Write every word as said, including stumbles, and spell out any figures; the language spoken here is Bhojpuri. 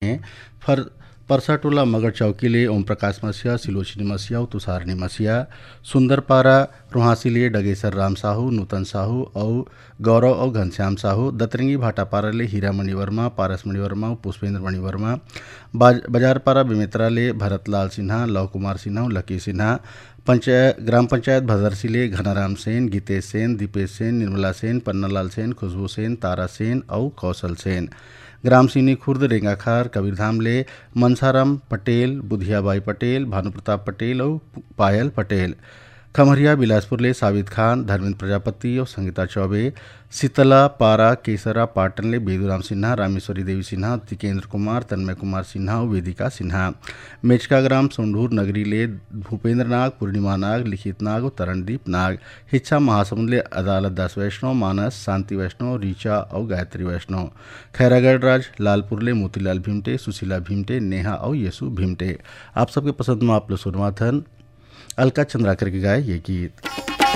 फर परसाटोला मगर चौकीले ओम प्रकाश मसिया, सिलोचिनी मसिया, तुषारनी मसिया, सुंदरपारा रुहासीले डगेसर राम साहू, नूतन साहू और गौरव और घनश्याम साहू, दतरंगी भाटापाराले हीरामणि वर्मा, पारसमणि वर्मा, पुष्पेंद्र मणि वर्मा, बाजारपारा बेमेतराले भरतलाल सिन्हा, लव कुमार सिन्हा, लकी सिन्हा, पंचायत ग्राम पंचायत भदरसिले घनाराम सेन, गीतेश सेन, दीपेश सेन, निर्मला सेन, पन्नालाल सेन, खुशबू सेन, तारा सेन और कौशल सेन। ग्राम सीनी खुर्द रेंगाखार कबीरधामले मनसाराम पटेल, बुधियाबाई पटेल, भानुप्रताप पटेल और पायल पटेल। खमरिया बिलासपुरले साबित खान, धर्मेंद्र प्रजापति और संगीता चौबे। शीतला पारा केसरा पाटनले बेदूराम सिन्हा, रामेश्वरी देवी सिन्हा, तिकेंद्र कुमार, तन्मय कुमार सिन्हा और वेदिका सिन्हा। मेचका ग्राम सोंढूर नगरीले भूपेंद्र नाग, पूर्णिमा नाग, लिखित नाग और तरणदीप नाग। हिच्छा महासमुंदले अदालत दास वैष्णव, मानस, शांति वैष्णव, रीचा और गायत्री वैष्णव। खैरागढ़ राज लालपुरले मोतीलाल भीमटे, सुशीला भीमटे, नेहा और येसु भीमटे। आप सबके पसंद में आप लोग सुनवा थन अलका चंद्राकर के गाए ये गीत।